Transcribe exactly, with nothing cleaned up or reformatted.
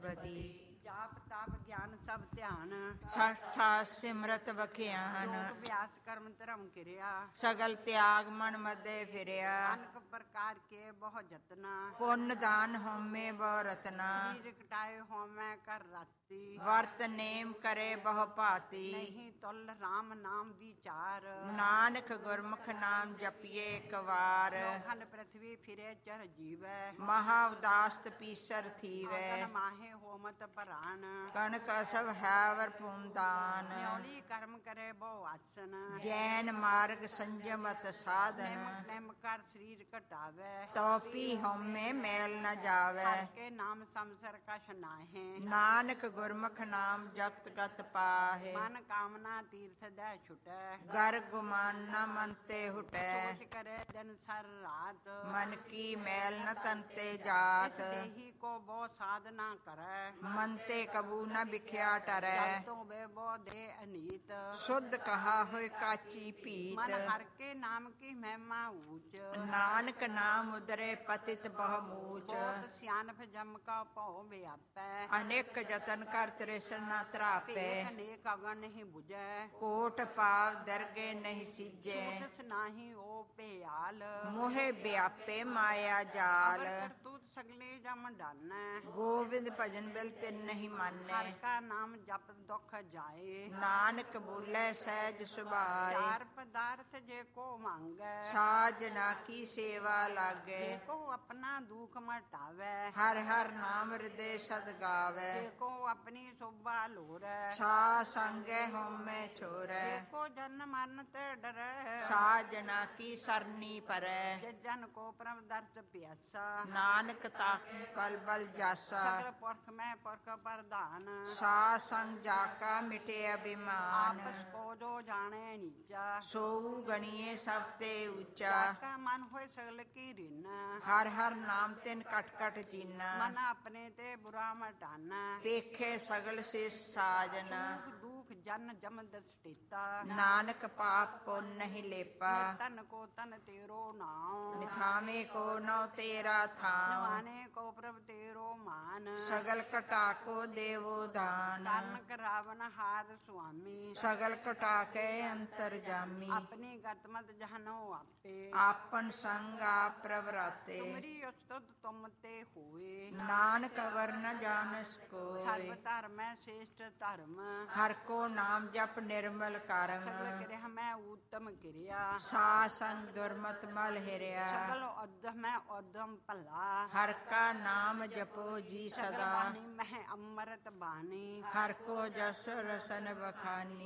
ਬਦੀ। ਜਾਪ ਤਪ ਗਿਆਨ ਸਭ ਧਿਆਨ, ਛਠ ਛਾਠ ਸਿਮਰਤ ਵਖਿਆਨ, ਯੋਗ ਅਭਿਆਸ ਕਰਮ ਧਰਮ ਕਿਰਿਆ, ਸਗਲ ਤਿਆਗ ਮਨ ਮਦੇ ਫਿਰਿਆ। ਅਨਕ ਪ੍ਰਕਾਰ ਕੇ ਬਹੁ ਜਤਨਾ, ਪੁੰਨ ਦਾਨ ਹਉਮੈ ਬਹੁ ਰਤਨਾ। ਸਰੀਰ ਕਟਾਏ ਹੋਮੈ ਕਰ ਰਾਤੀ, ਵਰਤ ਨੇਮ ਕਰੇ ਬਹੁ ਭਾਤੀ। ਨਹੀਂ ਤੁਲ ਰਾਮ ਨਾਮ ਵਿਚਾਰ, ਨਾਨਕ ਗੁਰਮੁਖ ਨਾਮ ਜਪੀਏ ਇੱਕ ਵਾਰ। ਖੰਡ ਪ੍ਰਥਵੀ ਫਿਰੇ ਚਰ ਜੀਵੈ, ਮਹਾ ਉਦਾਸਤ ਪੀਸਰ ਥੀਵੈ। ਅਗਨ ਮਾਹੇ ਹੋਮਤ ਪਰਾਨ, ਕਣਕ ਅਸਵ ਹੈਵਰ ਪੂੰਦਾਨ। ਨਿਉਲੀ ਕਰਮ ਕਰੇ ਬਹੁ ਆਸਨ, ਜੈਨ ਮਾਰਗ ਸੰਜਮਤ ਸਾਧਨ। ਨਿਮ ਨਿਮ ਕਰ ਸਰੀਰ ਘਟਾਵੇ, ਤੋਪੀ ਹਉਮੈ ਮੈਲ ਨ ਜਾਵੈ। ਹਰਿ ਕੇ ਨਾਮ ਸੰਸਰ ਕਛ ਨਾਹੇ, ਨਾਨਕ ਗੁਰਮੁਖ ਨਾਮ ਜਪਤ ਗਤ ਪਾਹੇ। ਮਨ ਕਾਮਨਾ ਤੀਰਥ ਦੈ ਛੁਟੈ, ਗਰ ਗੁਮਾਨ ਨ ਮਨ ਤੇ ਹੁਟੈ। ਸੋਚ ਕਰੇ ਦਿਨ ਸਰ ਰਾਤ, ਮਨ ਕੀ ਮੈਲ ਨ ਤਨ ਤੇ ਜਾਤ। ਇਸ ਦੇਹੀ ਕੋ ਬਹੁ ਸਾਧਨਾ ਕਰੈ, ਮਨ ਤੇ ਕਬੂ ਨ ਬਿਖਿਆ ਟਰੈ। ਜਬ ਤੋਂ ਬੇ ਬਹੁ ਦੇ ਅਨੀਤ, ਸੁਧ ਕਹਾ ਹੋਇ ਕਾਚੀ ਭੀਤ। ਮਨ ਹਰਿ ਕੇ ਨਾਮ ਕੀ ਮਹਿਮਾ ਊਚ, ਨਾਨਕ ਨਾਮ ਉਦਰੇ ਪਤਿਤ ਬਹੁ ਮੂਚ। ਬਹੁਤ ਸਿਆਣਪ ਜਮ ਕਾ ਭਉ ਵਿਆਪੈ, ਅਨੇਕ ਜਤਨ ਕਰ ਤ੍ਰਿਸ਼ਨ ਨ ਤਰਾਪੈ। ਭੇਖ ਅਨੇਕ ਅਗਨ ਨਹੀਂ 부ਜੈ, ਕੋਟ ਪਾਵ ਦਰਗੇ ਨਹੀਂ ਸਿਜੈ। ਸੂਤਸ ਨਾਹੀ ਓ ਭਿਆਲ, ਮੋਹਿ ਵਿਆਪੇ ਮਾਇਆ ਜਾਲ। ਅਵਰ ਕਰਤੂਤ ਸਗਲੇ ਜਮ ਡਾਨੈ, ਗੋਵਿੰਦ ਭਜਨ ਬਿਲ ਤਿਨ ਨਹੀਂ ਹਰਿ ਮਾਨੈ। ਕਾ ਨਾਮ ਜਪ ਦੁਖ ਜਾਏ, ਨਾਨਕ ਬੋਲੇ ਸਹਿਜ ਸੁਭਾਏ। ਚਾਰ ਪਦਾਰਥ ਜੇ ਕੋ ਮੰਗੈ, ਸਾਜਨਾ ਕੀ ਸੇਵਾ ਲਾਗੈ। ਜੇ ਕੋ ਆਪਣਾ ਦੁਖ ਮਟਾਵੈ, ਹਰ ਹਰ ਨਾਮ ਹਿਰਦੇ ਸਦ ਗਾਵੈ। ਜੇ ਕੋ ਆਪਣੀ ਸੋਭਾ ਲੋਰੈ, ਸਾ ਸੰਗੈ ਹਉਮੈ ਛੋਰੈ। ਜੇ ਕੋ ਜਨ ਮਰਨ ਤੇ ਡਰੈ, ਸਾਜਨਾ ਕੀ ਸਰਨੀ ਪਰੈ। ਜੇ ਜਨ ਕੋ ਪ੍ਰਭ ਦਰਸ ਪਿਆਸਾ, ਨਾਨਕ ਤਾਕੀ ਬਲ ਬਲ ਜਾਸਾ। ਸਗਲ ਪੁਰਖ ਮੈਂ ਪੁਰਖ ਪ੍ਰਧਾਨ, ਸਾ ਸੰਗ ਜਾਕਾ ਮਿਟੇ ਅਭਿਮਾਨ। ਆਪਸ ਕੋ ਜੋ ਜਾਣੇ ਨੀਚਾ, ਸੋਊ ਗਣੀਏ ਸਭ ਤੇ ਉੱਚਾ। ਕਾ ਮਨ ਹੋਏ ਸਗਲ ਕੀ ਰਿਨ, ਹਰ ਹਰ ਨਾਮ ਤਿਨ ਕਟ ਕਟ ਚੀਨਾ। ਮਨ ਆਪਣੇ ਤੇ ਬੁਰਾ ਮਟਾਨਾ, ਪੇਖੇ ਸਗਲ ਸੇ ਸਾਜਨਾ। ਦੁਖ ਦੁਖ ਜਨ ਜਮ ਦਸਟੇਤਾ, ਨਾਨਕ ਪਾਪ ਪੁੰਨ ਨਹੀਂ ਲੇਪਾ। ਤਨ ਕੋ ਤਨ ਤੇਰੋ ਨਾਉ, ਨਿਥਾਵੇਂ ਕੋ ਨਉ ਤੇਰਾ ਥਾਉ। ਨਵਾਨੇ ਕੋ ਪ੍ਰਭ ਤੇਰੋ ਮਾਨ, ਸਗਲ ਕਟਾ ਕੋ ਦੇਵੋ ਦਾਨ। ਕਰਨ ਕਰਾਵਨ ਹਾਰ ਸੁਆਮੀ, ਸਗਲ ਕਟਾ ਕੇ ਅੰਤਰ ਜਾਮੀ। ਆਪਣੀ ਗਤਮਤ ਜਹਨੋ ਆਪੇ, ਆਪਨ ਸੰਗ ਆਪ ਪ੍ਰਭ ਰਾਤੇ। ਤੁਮਰੀ ਉਸਤਤ ਤੁਮ ਤੇ ਹੋਏ, ਨਾਨਕ ਵਰ ਨ ਜਾਣਸ ਕੋਇ। ਸਰਬ ਧਰਮੈ ਸ੍ਰੇਸ਼ਟ ਧਰਮ, ਹਰ ਕੋ ਨਾਮ ਜਪ ਨਿਰਮਲ ਕਰਮ। ਸਗਲ ਕਿਰਿਆ ਮੈਂ ਉੱਤਮ ਕਿਰਿਆ, ਸਾ ਸੰਗ ਦੁਰਮਤ ਮਲ ਹਿਰਿਆ। ਸਗਲ ਉਦਮ ਮੈਂ ਉਦਮ ਭਲਾ, ਹਰ ਕਾ ਨਾਮ ਜਪੋ ਜੀ ਸਗਲ ਸਦਾ। ਬਾਣੀ ਮਹਿ ਅੰਮ੍ਰਿਤ ਬਾਣੀ, ਹਰ ਕੋ ਜਸ ਰਸਨ ਬਖਾਨੀ।